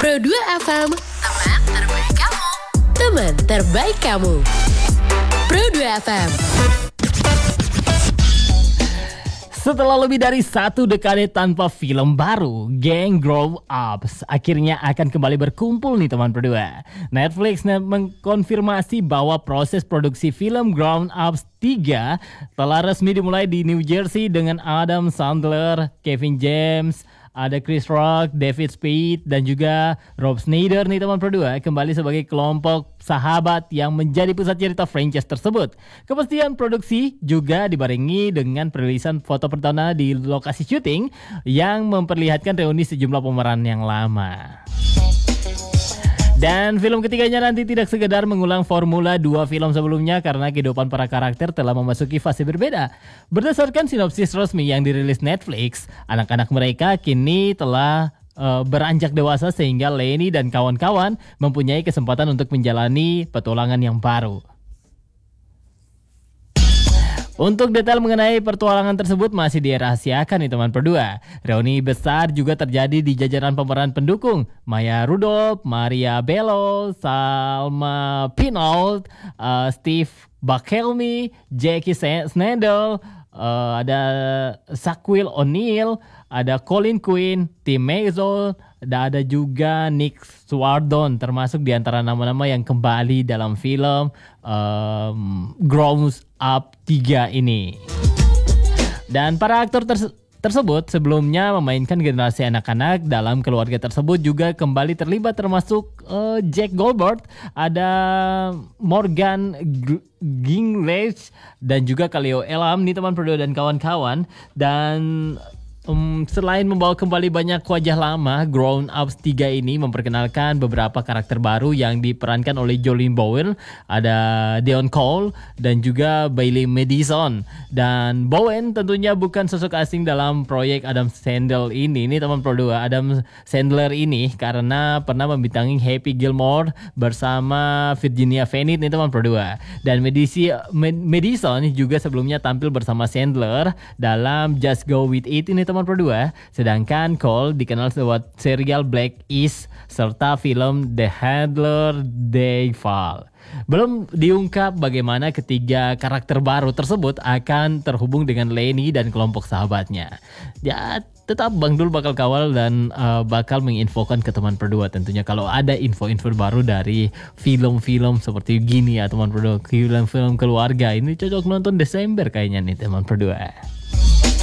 Pro2 FM, teman terbaik kamu. Teman terbaik kamu. Pro2 FM. Setelah lebih dari 1 dekade tanpa film baru, geng Grown Ups akhirnya akan kembali berkumpul nih teman berdua. Netflix mengkonfirmasi bahwa proses produksi film Grown Ups 3 telah resmi dimulai di New Jersey dengan Adam Sandler, Kevin James, ada Chris Rock, David Spade, dan juga Rob Schneider nih teman berdua kembali sebagai kelompok sahabat yang menjadi pusat cerita franchise tersebut. Kepastian produksi juga dibarengi dengan perilisan foto pertama di lokasi syuting yang memperlihatkan reuni sejumlah pemeran yang lama. Dan film ketiganya nanti tidak sekedar mengulang formula 2 film sebelumnya karena kehidupan para karakter telah memasuki fase berbeda. Berdasarkan sinopsis resmi yang dirilis Netflix, anak-anak mereka kini telah beranjak dewasa sehingga Lenny dan kawan-kawan mempunyai kesempatan untuk menjalani petualangan yang baru. Untuk detail mengenai pertualangan tersebut masih dirahasiakan nih teman berdua. Reuni besar juga terjadi di jajaran pemeran pendukung Maya Rudolph, Maria Bello, Salma Pinault, Steve Buscemi, Jackie Snedel, ada Shaquille O'Neal, ada Colin Quinn, Tim Mason, dan ada juga Nick Swardon termasuk di antara nama-nama yang kembali dalam film Grown Up 3 ini. Dan para aktor tersebut sebelumnya memainkan generasi anak-anak dalam keluarga tersebut juga kembali terlibat termasuk Jack Goldberg, ada Morgan Gingrich dan juga Kaleo Elam nih teman berdua dan kawan-kawan. Dan selain membawa kembali banyak wajah lama, Grown Ups 3 ini memperkenalkan beberapa karakter baru yang diperankan oleh Jolene Bowen, ada Deon Cole dan juga Bailey Madison. Dan Bowen tentunya bukan sosok asing dalam proyek Adam Sandler ini. Ini teman berdua, Adam Sandler ini karena pernah membintangi Happy Gilmore bersama Virginia Fenit nih teman berdua. Dan Madison juga sebelumnya tampil bersama Sandler dalam Just Go With It ini teman berdua. Sedangkan Cole dikenal lewat serial Black East serta film The Handler Day Fall. Belum diungkap bagaimana ketiga karakter baru tersebut akan terhubung dengan Lenny dan kelompok sahabatnya. Ya tetap Bang Dul bakal kawal dan bakal menginfokan ke teman berdua tentunya kalau ada info-info baru dari film-film seperti gini ya teman berdua. Film-film keluarga ini cocok nonton Desember kayaknya nih teman berdua.